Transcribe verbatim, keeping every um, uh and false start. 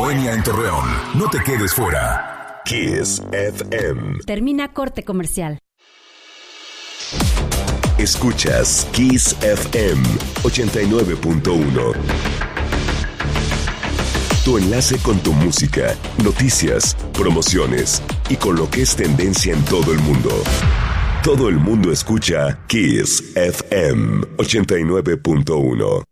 Bohemia en Torreón. No te quedes fuera. Kiss F M. Termina corte comercial. Escuchas Kiss F M ochenta y nueve punto uno. Tu enlace con tu música, noticias, promociones y con lo que es tendencia en todo el mundo. Todo el mundo escucha Kiss F M ochenta y nueve punto uno.